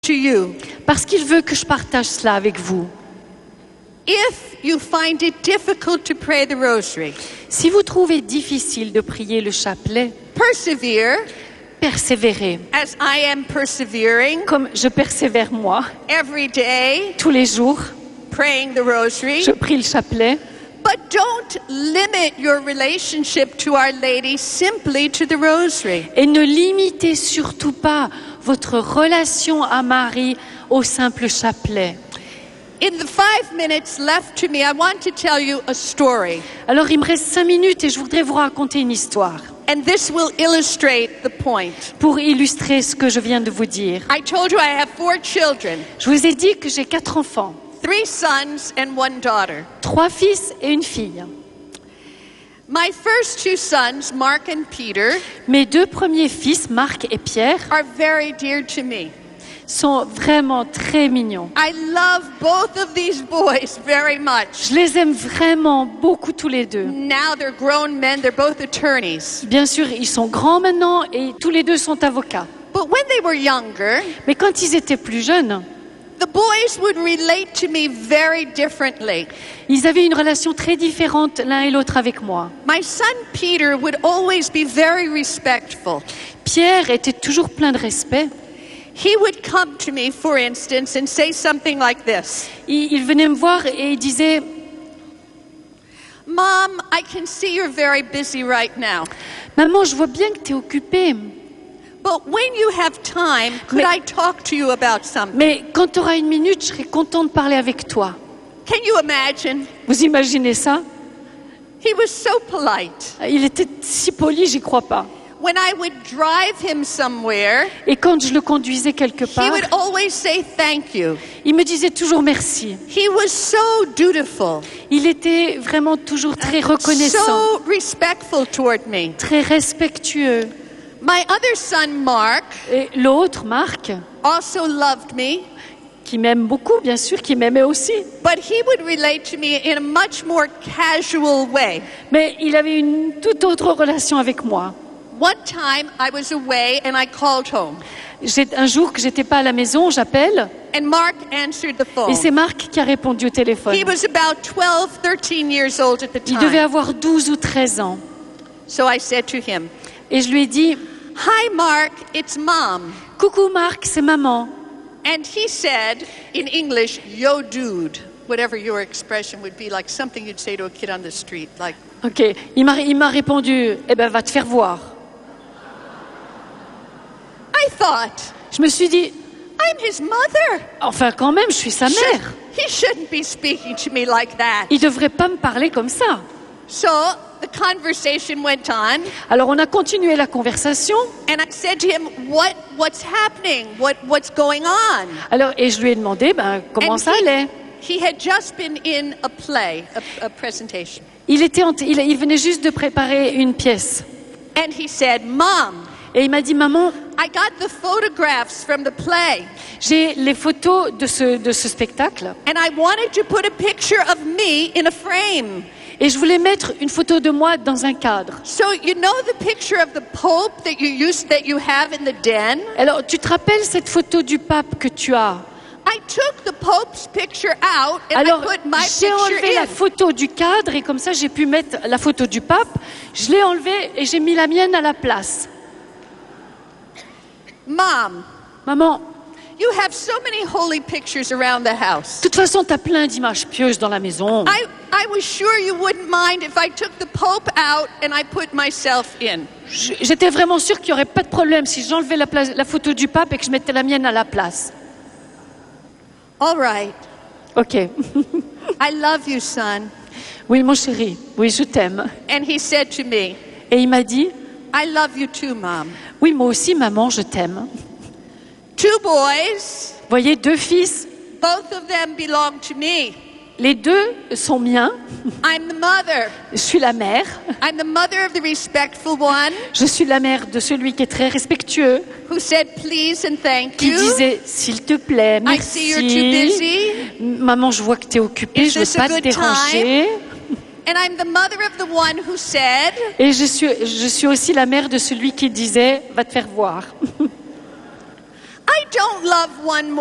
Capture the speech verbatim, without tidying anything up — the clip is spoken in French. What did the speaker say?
to you. Parce qu'il veut que je partage cela avec vous. If you find it difficult to pray the rosary, Si vous trouvez difficile de prier le chapelet, persevere persévérez. as I am persevering Comme je persévère moi, every day tous les jours, praying the rosary. je prie le chapelet. But don't limit your relationship to Our Lady simply to the rosary. Et ne limitez surtout pas votre relation à Marie au simple chapelet. In the five minutes left to me, I want to tell you a story. Alors il me reste cinq minutes et je voudrais vous raconter une histoire And this will illustrate the point. pour illustrer ce que je viens de vous dire. I told you I have four children, Je vous ai dit que j'ai quatre enfants, three sons and one daughter. trois fils et une fille. My first two sons, Mark and Peter, Mes deux premiers fils, Marc et Pierre, are very dear to me. sont vraiment très mignons. I love both of these boys very much. Je les aime vraiment beaucoup tous les deux. Now they're grown men, they're both attorneys. Bien sûr, ils sont grands maintenant et tous les deux sont avocats. But when they were younger, Mais quand ils étaient plus jeunes, the boys would relate to me very differently. ils avaient une relation très différente l'un et l'autre avec moi. My son Peter would always be very respectful. Pierre était toujours plein de respect. He would come to me, for instance, and say something like this. Il, il venait me voir et il disait « Mom, I can see you're very busy right now. Maman, je vois bien que tu es occupée, But when you have time, could Mais- I talk to you about something? mais quand tu auras une minute, je serai contente de parler avec toi. » Can you imagine? Vous imaginez ça? He was so polite. Il était si poli, j'y crois pas. When I would drive him somewhere, Et quand je le conduisais quelque he part, would always say thank you. il me disait toujours merci. He was so dutiful, Il était vraiment toujours très reconnaissant, so respectful toward me. très respectueux. My other son, Mark, Et l'autre, Marc, also loved me, qui m'aime beaucoup, bien sûr, qui m'aimait aussi. but he would relate to me in a much more casual way. Mais il avait une toute autre relation avec moi. One time I was away and I called home, J'ai- Un jour que j'étais pas à la maison, j'appelle and Mark answered the phone. et c'est Marc qui a répondu au téléphone. He was about twelve, thirteen years old at the Il devait time. avoir douze ou treize ans. So I said to him, Et je lui ai dit "Hi Mark, it's Mom." « Coucou Marc, c'est maman. And he said in English, "Yo dude," whatever your expression would be, like something you'd say to a kid on the street, like, » Ok, il m'a il m'a répondu « Eh ben, va te faire voir. I thought, » Je me suis dit I'm his mother. « Enfin, quand même, je suis sa Should- mère. he shouldn't be speaking to me like that. Il devrait pas me parler comme ça. » So the conversation went on, Alors, on a continué la conversation. and I said to him, "What what's happening? What what's going on?" Alors, et je lui ai demandé ben, comment And ça he, allait. he had just been in a play, a, a presentation. Il, était en- il, il venait juste de préparer une pièce. And he said, "Mom, Et il m'a dit, maman, I got the photographs from the play, j'ai les photos de ce, de ce spectacle. and I wanted to put a picture of me in a frame. Et je voulais mettre une photo de moi dans un cadre. So you know the picture of the Pope that you used that you have in the den? Alors, tu te rappelles cette photo du pape que tu as? I took the Pope's picture out and Alors, I put my j'ai picture enlevé la in. photo du cadre et comme ça, j'ai pu mettre la photo du pape. Je l'ai enlevée et j'ai mis la mienne à la place. Mom, Maman, you have so many holy pictures around the house. de toute façon, tu as plein d'images pieuses dans la maison. I, I was sure you wouldn't mind if I took the Pope out and I put myself in. Je- J'étais vraiment sûre qu'il n'y aurait pas de problème si j'enlevais la, place- la photo du pape et que je mettais la mienne à la place. All right. Ok. I love you, son. Oui, mon chéri. Oui, je t'aime. And he said to me, Et il m'a dit, I love you too, Mom. oui, moi aussi, maman, je t'aime. Two boys, Voyez, deux fils. both of them belong to me. Les deux sont miens. I'm the mother. Je suis la mère. I'm the mother of the respectful one Je suis la mère de celui qui est très respectueux, who said please and thank qui you. disait s'il te plaît, I see you're too merci. busy. Maman, je vois que tu es occupée, Is je ne veux this a pas te good déranger. And I'm the mother of the one who said, Et je suis, je suis aussi la mère de celui qui disait va te faire voir. I don't love one